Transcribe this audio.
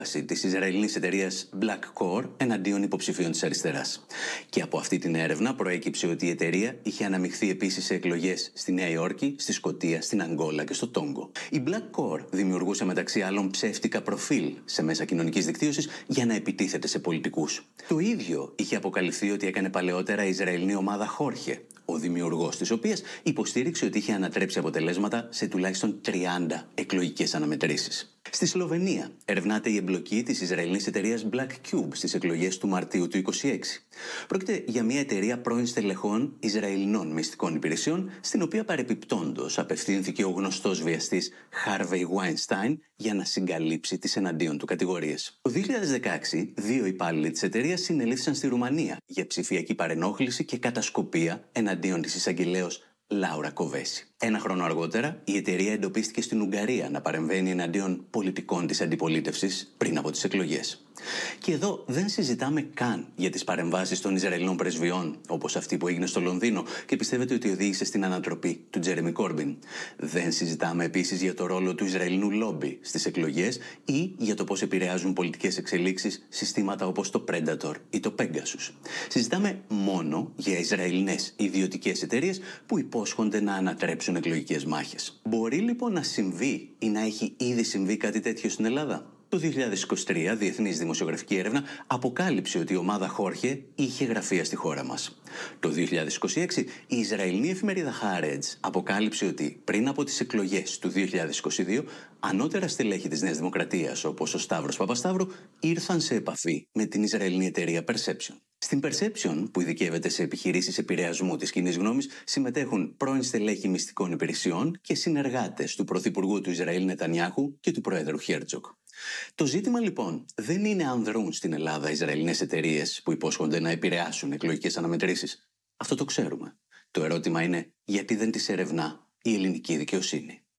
της Ισραηλινής εταιρείας Black Core εναντίον υποψηφίων της αριστεράς. Και από αυτή την έρευνα προέκυψε ότι η εταιρεία είχε αναμειχθεί επίσης σε εκλογές στη Νέα Υόρκη, στη Σκωτία, στην Αγγόλα και στο Τόγκο. Η Black Core δημιουργούσε μεταξύ άλλων ψεύτικα προφίλ σε μέσα κοινωνικής δικτύωσης για να επιτίθεται σε πολιτικούς. Το ίδιο είχε αποκαλυφθεί ότι έκανε παλαιότερα η Ισραηλινή ομάδα Χόρχε, ο δημιουργός της οποίας υποστήριξε ότι είχε ανατρέψει αποτελέσματα σε τουλάχιστον 30 εκλογικές αναμετρήσεις. Στη Σλοβενία ερευνάται η εμπλοκή της Ισραηλινής εταιρείας Black Cube στις εκλογές του Μαρτίου του 2026. Πρόκειται για μια εταιρεία πρώην στελεχών Ισραηλινών μυστικών υπηρεσιών, στην οποία παρεπιπτόντως απευθύνθηκε ο γνωστός βιαστής Harvey Weinstein για να συγκαλύψει τις εναντίον του κατηγορίες. Το 2016, 2 υπάλληλοι της εταιρείας συνελήφθησαν στη Ρουμανία για ψηφιακή παρενόχληση και κατασκοπία εναντίον της εισαγγελέως Λάουρα Κοβέση. Ένα χρόνο αργότερα, η εταιρεία εντοπίστηκε στην Ουγγαρία να παρεμβαίνει εναντίον πολιτικών της αντιπολίτευσης πριν από τις εκλογές. Και εδώ δεν συζητάμε καν για τις παρεμβάσεις των Ισραηλινών πρεσβειών, όπως αυτή που έγινε στο Λονδίνο και πιστεύετε ότι οδήγησε στην ανατροπή του Τζέρεμι Κόρμπιν. Δεν συζητάμε επίσης για το ρόλο του Ισραηλινού λόμπι στις εκλογές ή για το πώς επηρεάζουν πολιτικές εξελίξεις συστήματα όπως το Predator ή το Pegasus. Συζητάμε μόνο για Ισραηλινές ιδιωτικές εταιρείες που υπόσχονται να ανατρέψουν εκλογικές μάχες. Μπορεί λοιπόν να συμβεί ή να έχει ήδη συμβεί κάτι τέτοιο στην Ελλάδα? Το 2023, διεθνής δημοσιογραφική έρευνα αποκάλυψε ότι η ομάδα Χόρχε είχε γραφεία στη χώρα μας. Το 2026, η Ισραηλινή εφημερίδα Haaretz αποκάλυψε ότι πριν από τις εκλογές του 2022, ανώτερα στελέχη της Νέας Δημοκρατίας, όπως ο Σταύρος Παπασταύρου, ήρθαν σε επαφή με την Ισραηλινή εταιρεία Perception. Στην Perception, που ειδικεύεται σε επιχειρήσεις επηρεασμού της κοινής γνώμης, συμμετέχουν πρώην στελέχη μυστικών υπηρεσιών και συνεργάτες του Πρωθυπουργού του Ισραήλ Νετανιάχου και του Προέδρου Χέρτζοκ. Το ζήτημα λοιπόν δεν είναι αν δρουν στην Ελλάδα Ισραηλινές εταιρείες που υπόσχονται να επηρεάσουν εκλογικές αναμετρήσεις. Αυτό το ξέρουμε. Το ερώτημα είναι γιατί δεν τις ερευνά η ελληνική δικαιοσύνη.